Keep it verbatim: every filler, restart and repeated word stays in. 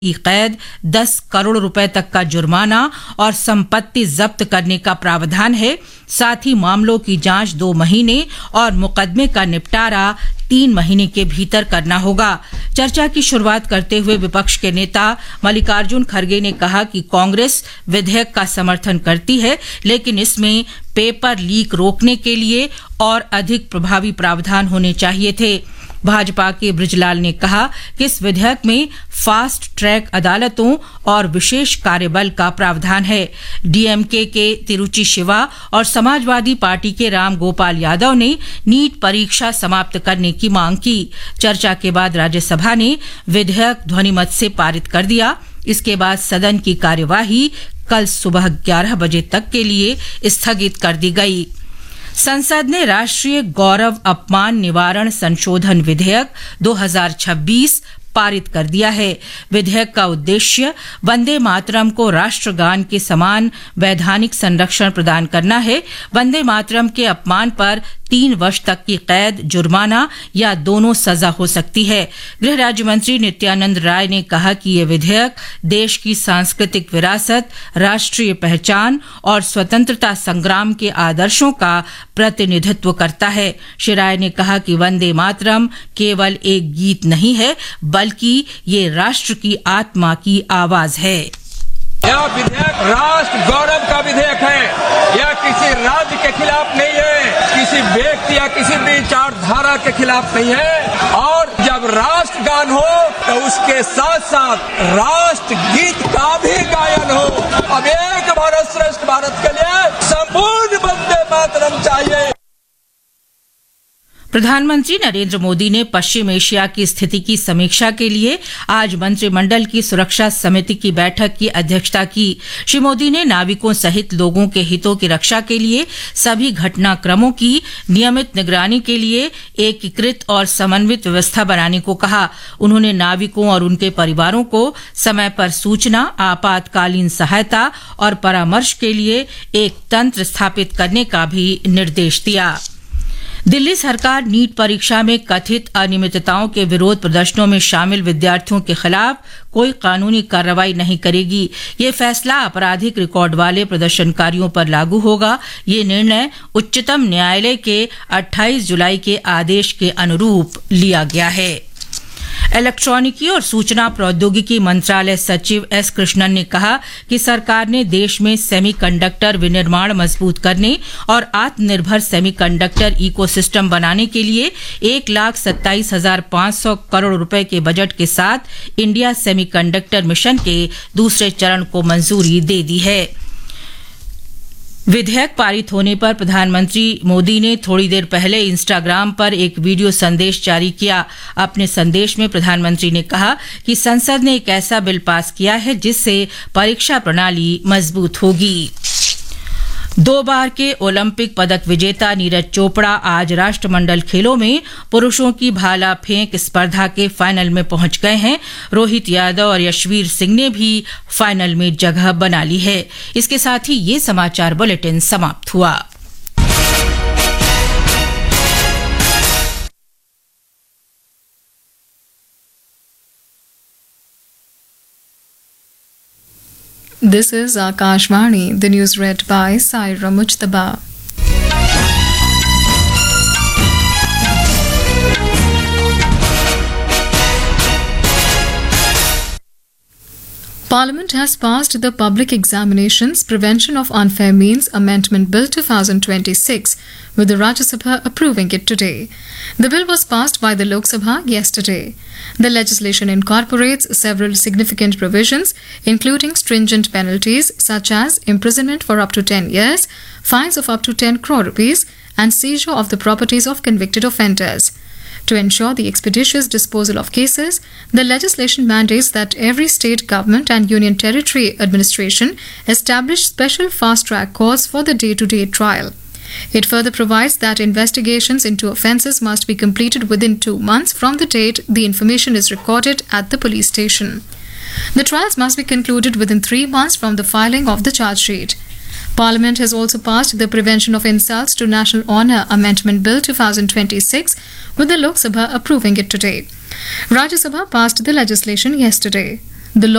की कैद, दस करोड़ रुपए तक का जुर्माना और संपत्ति जब्त करने का प्रावधान है। साथ ही मामलों की जांच दो महीने और मुकदमे का निपटारा तीन महीने के भीतर करना होगा। चर्चा की शुरुआत करते हुए विपक्ष के नेता मल्लिकार्जुन खड़गे ने कहा कि कांग्रेस विधेयक का समर्थन करती है, लेकिन इसमें पेपर लीक रोकने के लिए और अधिक प्रभावी प्रावधान होने चाहिए थे। भाजपा के बृजलाल ने कहा कि इस विधेयक में फास्ट ट्रैक अदालतों और विशेष कार्यबल का प्रावधान है। डीएमके के तिरुचि शिवा और समाजवादी पार्टी के राम गोपाल यादव ने नीट परीक्षा समाप्त करने की मांग की। चर्चा के बाद राज्यसभा ने विधेयक ध्वनिमत से पारित कर दिया। इसके बाद सदन की कार्यवाही कल सुबह ग्यारह बजे तक के लिए स्थगित कर दी गई। संसद ने राष्ट्रीय गौरव अपमान निवारण संशोधन विधेयक दो हज़ार छब्बीस पारित कर दिया है। विधेयक का उद्देश्य वंदे मातरम को राष्ट्रगान के समान वैधानिक संरक्षण प्रदान करना है। वंदे मातरम के अपमान पर तीन वर्ष तक की कैद, जुर्माना या दोनों सजा हो सकती है। गृह राज्य मंत्री नित्यानंद राय ने कहा कि यह विधेयक देश की सांस्कृतिक विरासत, राष्ट्रीय पहचान और स्वतंत्रता संग्राम के आदर्शों का प्रतिनिधित्व करता है। श्री राय ने कहा कि वंदे मातरम केवल एक गीत नहीं है, बल्कि ये राष्ट्र की आत्मा की आवाज है। यह विधेयक राष्ट्र गौरव का विधेयक है। यह किसी राज्य के खिलाफ नहीं है, किसी व्यक्ति या किसी विचारधारा के खिलाफ नहीं है। और जब राष्ट्रगान हो तो उसके साथ साथ राष्ट्र गीत का भी गायन हो। अब एक भारत श्रेष्ठ भारत के लिए संपूर्ण वंदे मातरम चाहिए। प्रधानमंत्री नरेंद्र मोदी ने पश्चिम एशिया की स्थिति की समीक्षा के लिए आज मंत्रिमंडल की सुरक्षा समिति की बैठक की अध्यक्षता की। श्री मोदी ने नाविकों सहित लोगों के हितों की रक्षा के लिए सभी घटनाक्रमों की नियमित निगरानी के लिए एकीकृत और समन्वित व्यवस्था बनाने को कहा। उन्होंने नाविकों और उनके परिवारों को समय पर सूचना, आपातकालीन सहायता और परामर्श के लिए एक तंत्र स्थापित करने का भी निर्देश दिया। दिल्ली सरकार नीट परीक्षा में कथित अनियमितताओं के विरोध प्रदर्शनों में शामिल विद्यार्थियों के खिलाफ कोई कानूनी कार्रवाई नहीं करेगी। ये फैसला आपराधिक रिकॉर्ड वाले प्रदर्शनकारियों पर लागू होगा। ये निर्णय उच्चतम न्यायालय के अट्ठाईस जुलाई के आदेश के अनुरूप लिया गया है। इलेक्ट्रॉनिकी और सूचना प्रौद्योगिकी मंत्रालय सचिव एस कृष्णन ने कहा कि सरकार ने देश में सेमीकंडक्टर विनिर्माण मजबूत करने और आत्मनिर्भर सेमीकंडक्टर इकोसिस्टम बनाने के लिए एक लाख सत्ताईस हजार पांच सौ करोड़ रुपए के बजट के साथ इंडिया सेमीकंडक्टर मिशन के दूसरे चरण को मंजूरी दे दी है। विधेयक पारित होने पर प्रधानमंत्री मोदी ने थोड़ी देर पहले इंस्टाग्राम पर एक वीडियो संदेश जारी किया। अपने संदेश में प्रधानमंत्री ने कहा कि संसद ने एक ऐसा बिल पास किया है जिससे परीक्षा प्रणाली मजबूत होगी। दो बार के ओलंपिक पदक विजेता नीरज चोपड़ा आज राष्ट्रमंडल खेलों में पुरुषों की भाला फेंक स्पर्धा के फाइनल में पहुंच गए हैं। रोहित यादव और यशवीर सिंह ने भी फाइनल में जगह बना ली है। इसके साथ ही ये समाचार बुलेटिन समाप्त हुआ। This is Akashvani, the news read by Saira Mujtaba. Parliament has passed the Public Examinations Prevention of Unfair Means Amendment Bill twenty twenty-six, with the Rajya Sabha approving it today. The bill was passed by the Lok Sabha yesterday. The legislation incorporates several significant provisions, including stringent penalties such as imprisonment for up to ten years, fines of up to ten crore rupees, and seizure of the properties of convicted offenders. To ensure the expeditious disposal of cases, the legislation mandates that every state government and union territory administration establish special fast-track courts for the day-to-day trial. It further provides that investigations into offences must be completed within two months from the date the information is recorded at the police station. The trials must be concluded within three months from the filing of the charge sheet. Parliament has also passed the Prevention of Insults to National Honour Amendment Bill twenty twenty-six, with the Lok Sabha approving it today. Rajya Sabha passed the legislation yesterday.